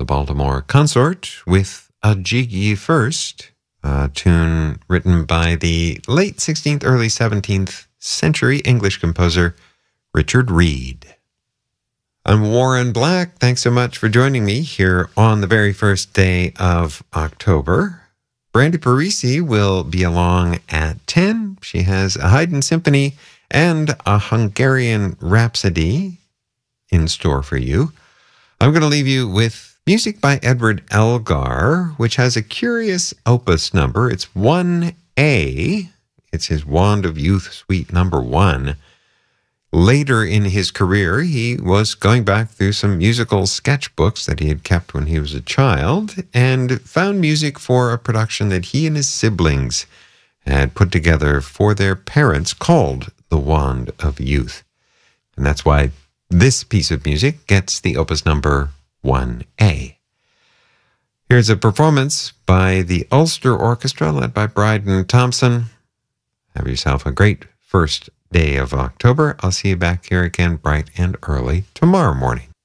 Baltimore Consort with A Jig Ye First, a tune written by the late 16th, early 17th century English composer Richard Reed. I'm Warren Black. Thanks so much for joining me here on the very first day of October. Brandy Parisi will be along at 10. She has a Haydn Symphony and a Hungarian Rhapsody in store for you. I'm going to leave you with music by Edward Elgar, which has a curious opus number. It's 1A. It's his Wand of Youth Suite number 1. Later in his career, he was going back through some musical sketchbooks that he had kept when he was a child and found music for a production that he and his siblings had put together for their parents called The Wand of Youth. And that's why this piece of music gets the opus number 1A. Here's a performance by the Ulster Orchestra led by Bryden Thompson. Have yourself a great first day of October. I'll see you back here again bright and early tomorrow morning.